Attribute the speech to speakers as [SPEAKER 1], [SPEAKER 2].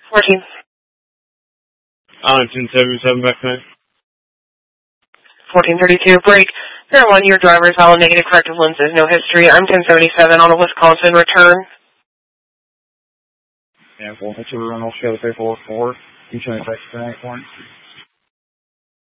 [SPEAKER 1] 14.
[SPEAKER 2] 1077 back then.
[SPEAKER 1] 1432, break. Fair 1, your driver is valid, negative, corrective lenses, no history. I'm 1077 on a Wisconsin return.
[SPEAKER 3] Yeah, well, that's a run altogether, paperwork 4. You should have back to the next one.